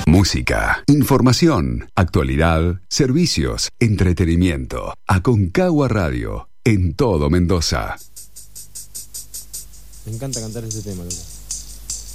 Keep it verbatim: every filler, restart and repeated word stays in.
Música, información, actualidad, servicios, entretenimiento. Aconcagua Radio, en todo Mendoza. Me encanta cantar ese tema, loco.